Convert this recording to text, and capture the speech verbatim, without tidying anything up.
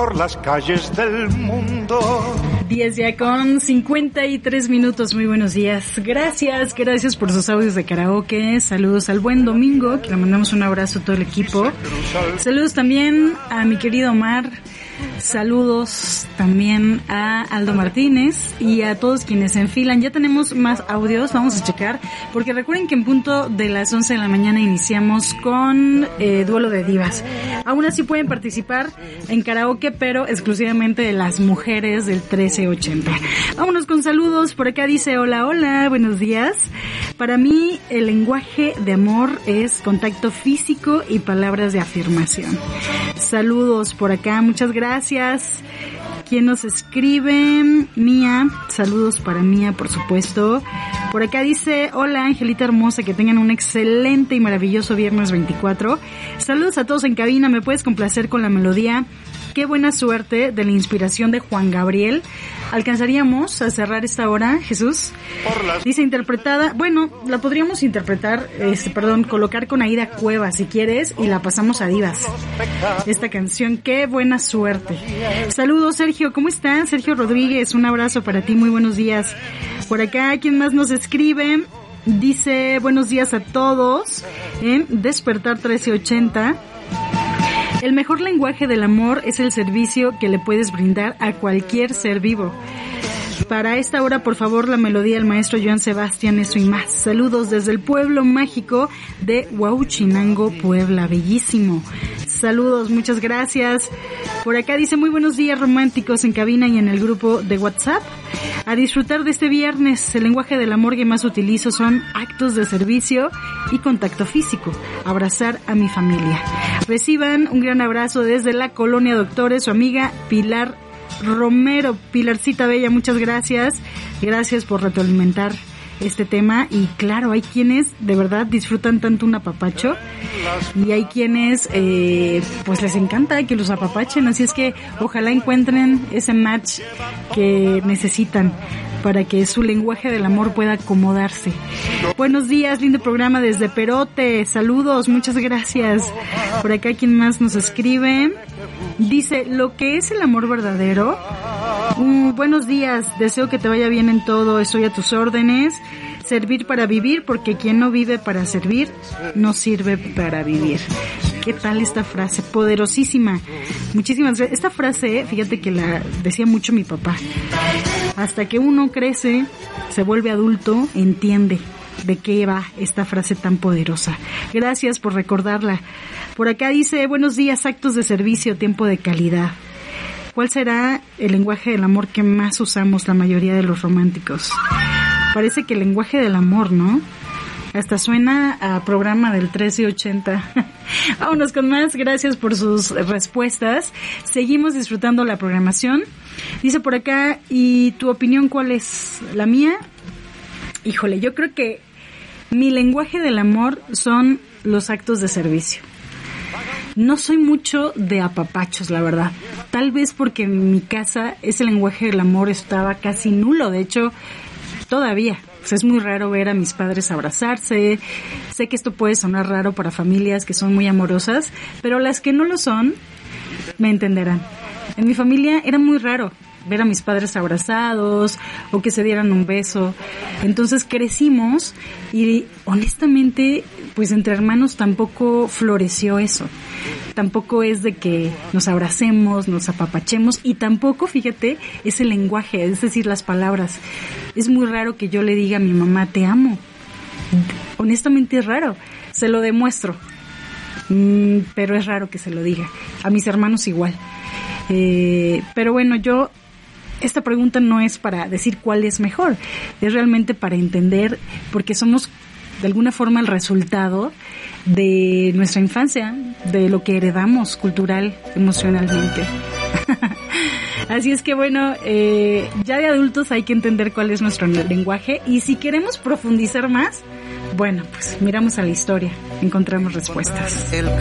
por las calles del mundo. diez ya con cincuenta y tres minutos. Muy buenos días. Gracias, gracias por sus audios de karaoke. Saludos al buen Domingo, que le mandamos un abrazo a todo el equipo. Saludos también a mi querido Omar. Saludos también a Aldo Martínez y a todos quienes se enfilan. Ya tenemos más audios, vamos a checar, porque recuerden que en punto de las once de la mañana iniciamos con eh, Duelo de Divas. Aún así pueden participar en karaoke, pero exclusivamente de las mujeres del trece ochenta. Vámonos con saludos. Por acá dice: hola, hola, buenos días. Para mí el lenguaje de amor es contacto físico y palabras de afirmación. Saludos por acá, muchas gracias. ¿Quién nos escribe? Mía, saludos para Mía, por supuesto. Por acá dice: hola Angelita hermosa, que tengan un excelente y maravilloso viernes veinticuatro. Saludos a todos en cabina, ¿me puedes complacer con la melodía Qué buena suerte de la inspiración de Juan Gabriel? ¿Alcanzaríamos a cerrar esta hora, Jesús? Dice interpretada, bueno, la podríamos interpretar, este, perdón, colocar con Aida Cueva si quieres y la pasamos a Divas. Esta canción, Qué buena suerte. Saludos Sergio, ¿cómo están? Sergio Rodríguez, un abrazo para ti, muy buenos días. Por acá, ¿quién más nos escribe? Dice, buenos días a todos en Despertar trece ochenta. El mejor lenguaje del amor es el servicio que le puedes brindar a cualquier ser vivo. Para esta hora, por favor, la melodía del maestro Joan Sebastián, Eso y Más. Saludos desde el pueblo mágico de Huauchinango, Puebla. Bellísimo. Saludos, muchas gracias. Por acá dice, muy buenos días románticos en cabina y en el grupo de WhatsApp. A disfrutar de este viernes. El lenguaje del amor que más utilizo son actos de servicio y contacto físico. Abrazar a mi familia. Reciban un gran abrazo desde la Colonia Doctores, su amiga Pilar Romero. Pilarcita Bella, muchas gracias. Gracias por retroalimentar este tema. Y claro, hay quienes de verdad disfrutan tanto un apapacho y hay quienes eh, pues les encanta que los apapachen, así es que ojalá encuentren ese match que necesitan para que su lenguaje del amor pueda acomodarse. Buenos días, lindo programa desde Perote. Saludos, muchas gracias. Por acá, ¿quién más nos escribe? Dice, lo que es el amor verdadero. Mm, buenos días, deseo que te vaya bien en todo, estoy a tus órdenes. Servir para vivir, porque quien no vive para servir, no sirve para vivir. ¿Qué tal esta frase? Poderosísima. Muchísimas gracias. Esta frase, fíjate que la decía mucho mi papá. Hasta que uno crece, se vuelve adulto, entiende de qué va esta frase tan poderosa. Gracias por recordarla. Por acá dice, buenos días, actos de servicio, tiempo de calidad. ¿Cuál será el lenguaje del amor que más usamos la mayoría de los románticos? Parece que el lenguaje del amor, ¿no? Hasta suena a programa del trece ochenta. Vámonos con más. Gracias por sus respuestas. Seguimos disfrutando la programación. Dice por acá, ¿y tu opinión cuál es? ¿La mía? Híjole, yo creo que mi lenguaje del amor son los actos de servicio. No soy mucho de apapachos, la verdad. Tal vez porque en mi casa ese lenguaje del amor estaba casi nulo. De hecho, todavía. Pues es muy raro ver a mis padres abrazarse. Sé que esto puede sonar raro para familias que son muy amorosas, pero las que no lo son, me entenderán. En mi familia era muy raro ver a mis padres abrazados o que se dieran un beso. Entonces crecimos y honestamente, pues entre hermanos tampoco floreció eso. Tampoco es de que nos abracemos, nos apapachemos y tampoco, fíjate, es el lenguaje, es decir, las palabras. Es muy raro que yo le diga a mi mamá, te amo. Honestamente es raro. Se lo demuestro, mm, pero es raro que se lo diga. A mis hermanos igual. Eh, pero bueno, yo... Esta pregunta no es para decir cuál es mejor, es realmente para entender, porque somos de alguna forma el resultado de nuestra infancia, de lo que heredamos cultural, emocionalmente. Así es que bueno, eh, ya de adultos hay que entender cuál es nuestro lenguaje y si queremos profundizar más, bueno, pues miramos a la historia, encontramos respuestas. El